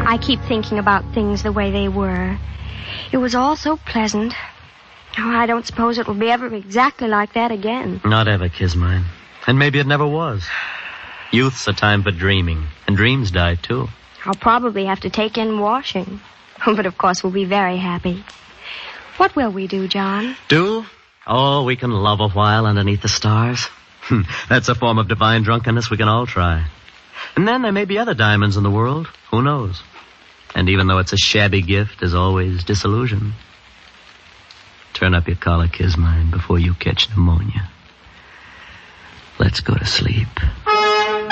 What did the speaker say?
I keep thinking about things the way they were. It was all so pleasant. Oh, I don't suppose it will be ever exactly like that again. Not ever, kiss mine. And maybe it never was. Youth's a time for dreaming, and dreams die, too. I'll probably have to take in washing. But, of course, we'll be very happy. What will we do, John? Do? Oh, we can love a while underneath the stars. That's a form of divine drunkenness we can all try. And then there may be other diamonds in the world. Who knows? And even though it's a shabby gift, there's always disillusion. Turn up your collar, kiss mine, before you catch pneumonia. Let's go to sleep.